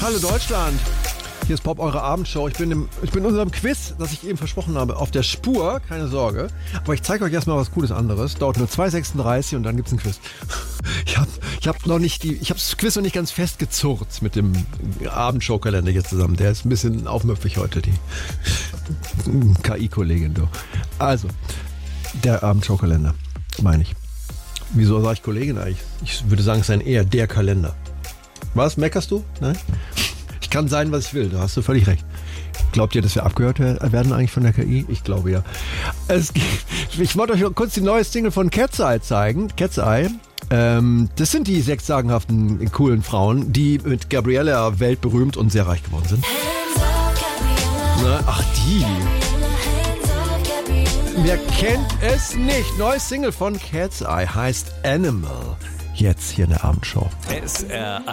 Hallo Deutschland. Hier ist Pop, eure Abendshow. Ich bin in unserem Quiz, das ich eben versprochen habe, auf der Spur. Keine Sorge. Aber ich zeige euch erstmal was Cooles anderes. Dauert nur 2,36 und dann gibt's ein Quiz. Ich habe das Quiz noch nicht ganz festgezurrt mit dem Abendshow-Kalender hier zusammen. Der ist ein bisschen aufmüpfig heute, die KI-Kollegin. Du. Also, der Abendshow-Kalender, meine ich. Wieso sage ich Kollegin eigentlich? Ich würde sagen, es ist eher der Kalender. Was, meckerst du? Nein? Ich kann sein, was ich will, da hast du völlig recht. Glaubt ihr, dass wir abgehört werden eigentlich von der KI? Ich glaube ja. Ich wollte euch noch kurz die neue Single von Cat's Eye zeigen. Cat's Eye. Das sind die 6 sagenhaften, coolen Frauen, die mit Gabriella weltberühmt und sehr reich geworden sind. Ach, die. Wer kennt es nicht? Neues Single von Cat's Eye heißt Animal. Jetzt hier in der Abendshow. SR1